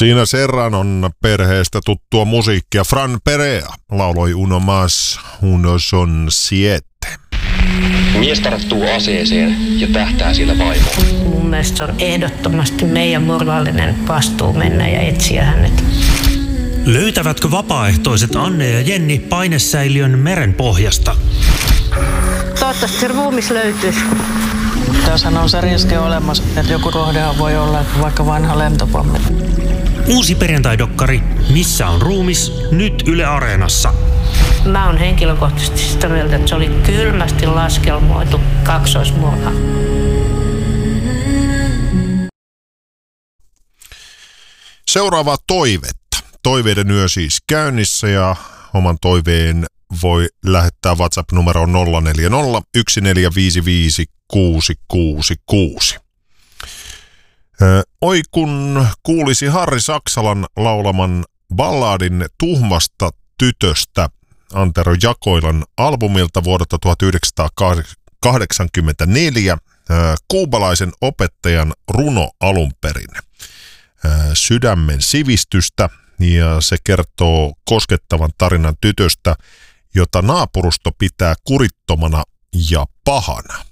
Siinä Serranon perheestä tuttua musiikkia. Fran Perea lauloi Uno Mas, Uno Son Siete. Mies tarttuu aseeseen ja tähtää sillä vaimoon. Mun mielestä se on ehdottomasti meidän moraalinen vastuu mennä ja etsiä hänet. Löytävätkö vapaaehtoiset Anne ja Jenni painesäiliön merenpohjasta? Toivottavasti se ruumis löytyisi. Tässähän on se riski olemassa, että joku kohdehan voi olla vaikka vanha lentopommi. Uusi perjantaidokkari Missä on ruumis? Nyt Yle Areenassa. Mä oon henkilökohtaisesti sitä mieltä, että se oli kylmästi laskelmoitu kaksoismurha. Seuraavaa toivetta. Toiveiden yö siis käynnissä ja oman toiveen voi lähettää WhatsApp-numeroon 040 1455 666. Oi kun kuulisi Harri Saksalan laulaman balladin Tuhmasta tytöstä Antero Jakoilan albumilta vuodelta 1984, kuubalaisen opettajan runo alun perin. Sydämen sivistystä, ja se kertoo koskettavan tarinan tytöstä, jota naapurusto pitää kurittomana ja pahana.